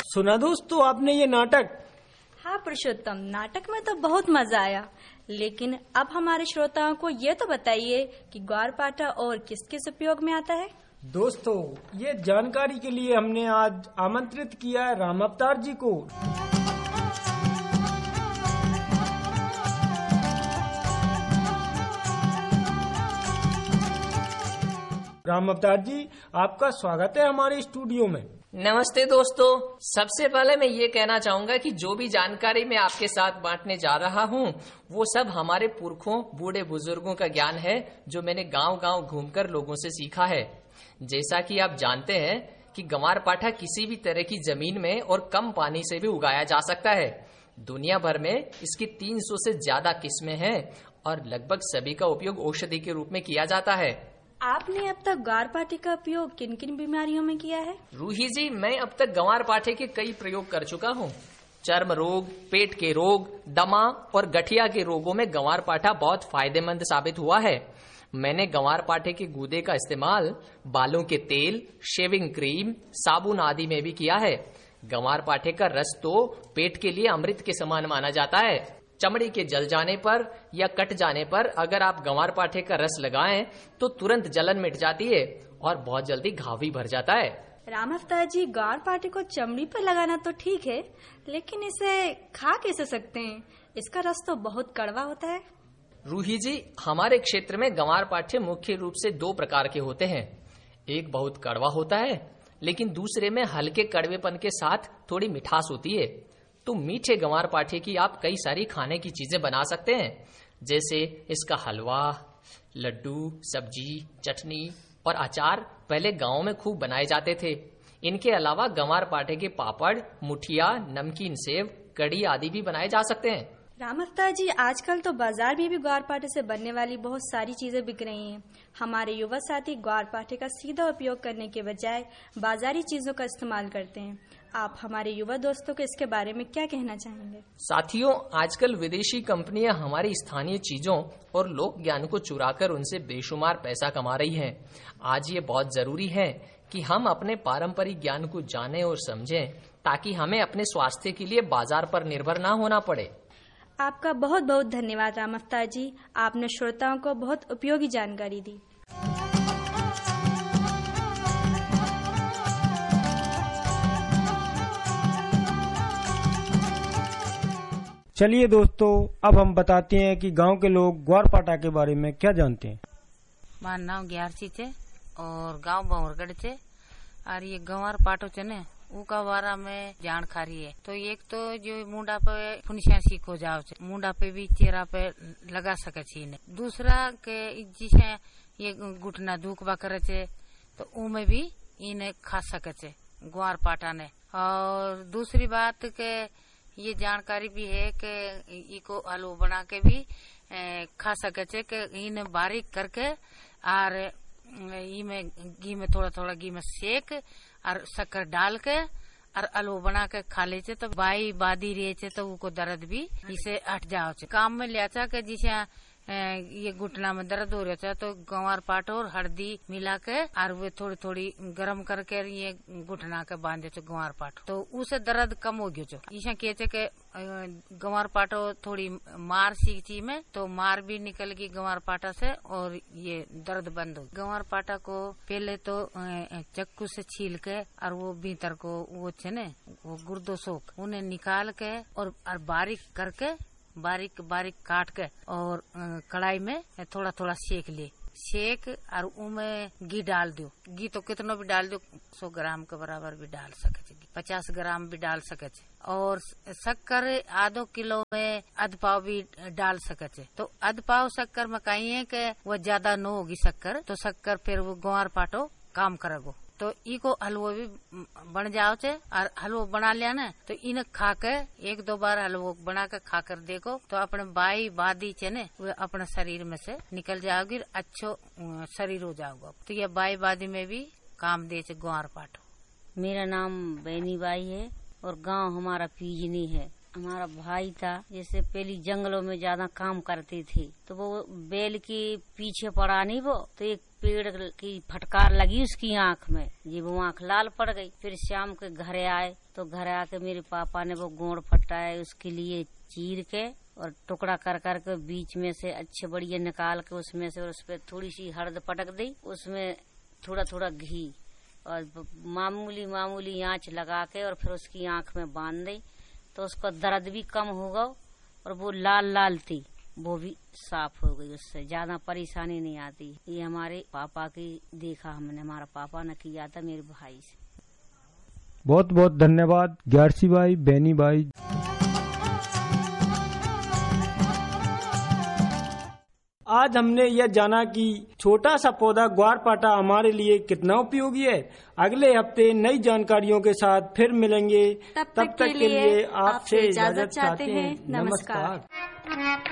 सुना दोस्तों आपने ये नाटक? हाँ पुरुषोत्तम, नाटक में तो बहुत मजा आया, लेकिन अब हमारे श्रोताओं को ये तो बताइए कि ग्वारपाठा और किस किस उपयोग में आता है। दोस्तों, ये जानकारी के लिए हमने आज आमंत्रित किया है राम अवतार जी को। राम अवतार जी, आपका स्वागत है हमारे स्टूडियो में। नमस्ते दोस्तों, सबसे पहले मैं ये कहना चाहूंगा कि जो भी जानकारी मैं आपके साथ बांटने जा रहा हूँ वो सब हमारे पुरखों बूढ़े बुजुर्गों का ज्ञान है जो मैंने गांव-गांव घूमकर लोगों से सीखा है। जैसा कि आप जानते हैं कि ग्वारपाठा किसी भी तरह की जमीन में और कम पानी से भी उगाया जा सकता है। दुनिया भर में इसकी 300 से ज्यादा किस्में हैं और लगभग सभी का उपयोग औषधि के रूप में किया जाता है। आपने अब तक ग्वारपाठे का उपयोग किन किन बीमारियों में किया है? रूही जी, मैं अब तक ग्वारपाठे के कई प्रयोग कर चुका हूँ। चर्म रोग, पेट के रोग, दमा और गठिया के रोगों में ग्वारपाठा बहुत फायदेमंद साबित हुआ है। मैंने ग्वारपाठे के गूदे का इस्तेमाल बालों के तेल, शेविंग क्रीम, साबुन आदि में भी किया है। ग्वारपाठे का रस तो पेट के लिए अमृत के समान माना जाता है। चमड़ी के जल जाने पर या कट जाने पर अगर आप ग्वारपाठे का रस लगाएं तो तुरंत जलन मिट जाती है और बहुत जल्दी घाव भी भर जाता है। राम अवतार जी, ग्वारपाठे को चमड़ी पर लगाना तो ठीक है, लेकिन इसे खा कैसे सकते हैं? इसका रस तो बहुत कड़वा होता है। रूही जी, हमारे क्षेत्र में ग्वारपाठे मुख्य रूप से 2 प्रकार के होते हैं। एक बहुत कड़वा होता है, लेकिन दूसरे में हल्के कड़वेपन के साथ थोड़ी मिठास होती है। तो मीठे ग्वारपाठे की आप कई सारी खाने की चीजें बना सकते हैं, जैसे इसका हलवा, लड्डू, सब्जी, चटनी और अचार पहले गांव में खूब बनाए जाते थे। इनके अलावा ग्वारपाठे के पापड़, मुठिया, नमकीन सेव, कड़ी आदि भी बनाए जा सकते हैं। राम अवतार जी, आजकल तो बाजार में भी ग्वारपाठे से बनने वाली बहुत सारी चीजें बिक रही हैं। हमारे युवा साथी ग्वारपाठे का सीधा उपयोग करने के बजाय बाजारी चीजों का इस्तेमाल करते हैं। आप हमारे युवा दोस्तों को इसके बारे में क्या कहना चाहेंगे? साथियों, आजकल विदेशी कंपनियां हमारी स्थानीय चीजों और लोक ज्ञान को चुराकर उनसे बेशुमार पैसा कमा रही हैं। आज ये बहुत जरूरी है कि हम अपने पारंपरिक ज्ञान को जानें और समझें, ताकि हमें अपने स्वास्थ्य के लिए बाजार पर निर्भर ना होना पड़े। आपका बहुत बहुत धन्यवाद राम अवतार जी, आपने श्रोताओं को बहुत उपयोगी जानकारी दी। चलिए दोस्तों, अब हम बताते हैं कि गांव के लोग ग्वारपाठा के बारे में क्या जानते हैं। मार नाम ग्यारसी छे और गांव बहुरगढ़ छे और ये ग्वारपाठो छे ने उका बारा में जानकारी है। तो एक तो जो मुंडा पे फुनसिया सीख हो जाओ छे, मुंडा पे भी चेहरा पे लगा सके छे। दूसरा के जिसे ये घुटना दुखबा करे छे तो उमे भी इन्हें खा सके छे ग्वारपाठा ने। और दूसरी बात के ये जानकारी भी है कि इको हलवा बना के भी खा सके छे कि इन्हें बारीक करके और इमे घी में थोड़ा घी में सेक और शक्कर डाल के और हलवा बना के खा ले छे तो बाई बादी रहे छे तो उको दर्द भी इसे हट जाओ छे। काम में लिया था कि जिसे ये घुटना में दर्द हो रहा था तो ग्वारपाठा और हल्दी मिला के और वे थोड़ी गर्म करके ये घुटना के बांधे थे ग्वारपाठा, तो उसे दर्द कम हो गयो। इसे कहते के ग्वारपाठा थोड़ी मार सीखी में तो मार भी निकल गई ग्वारपाठा से और ये दर्द बंद हो। ग्वारपाठा को पहले तो चक्कू से छील के और वो भीतर को वो छे ने वो गुर्दो सोख उन्हें निकाल के और बारीक करके बारीक काट के और कढ़ाई में थोड़ा सेक ले, सेक और उमें घी डाल दो। घी तो कितना भी डाल दो, 100 ग्राम के बराबर भी डाल सके, 50 ग्राम भी डाल सके। और शक्कर आधो किलो में आध पाव भी डाल सके। तो आध पाव शक्कर में कहीं है कि वो ज्यादा न होगी शक्कर, तो शक्कर फिर वो ग्वारपाठो काम करेगो। तो इको हलवो भी बन जाओ छे और हलवो बना लिया ना तो इन्हें खा के 1-2 बार हलवो बना के खा कर देखो तो अपने बाई बादी छे ने वो अपने शरीर में से निकल जाओगी, अच्छो शरीर हो जाओगा। तो ये बाई बादी में भी काम दे छे ग्वारपाठो। मेरा नाम बैनी बाई है और गांव हमारा पीजनी है। हमारा भाई था, जैसे पहले जंगलों में ज्यादा काम करती थी, तो वो बैल के पीछे पड़ा नहीं वो, तो एक पेड़ की फटकार लगी उसकी आंख में, जी वो आंख लाल पड़ गई। फिर शाम के घरे आए, तो घर आके मेरे पापा ने वो गोंद फटाए, उसके लिए चीर के और टुकड़ा कर के बीच में से अच्छे बढ़िया निकाल के उसमें से, और उस पर थोड़ी सी हल्द पटक दी, उसमें थोड़ा थोड़ा घी और मामूली आंच लगा के और फिर उसकी आंख में बांध दी, तो उसका दर्द भी कम होगा और वो लाल थी, वो भी साफ हो गई, उससे ज्यादा परेशानी नहीं आती। ये हमारे पापा की देखा हमने, हमारा पापा ने किया था मेरे भाई से। बहुत बहुत धन्यवाद ग्यारसी भाई, बैनी भाई। आज हमने यह जाना कि छोटा सा पौधा ग्वारपाठा हमारे लिए कितना उपयोगी है। अगले हफ्ते नई जानकारियों के साथ फिर मिलेंगे। तब तक के लिए आपसे इजाजत चाहते हैं। नमस्कार।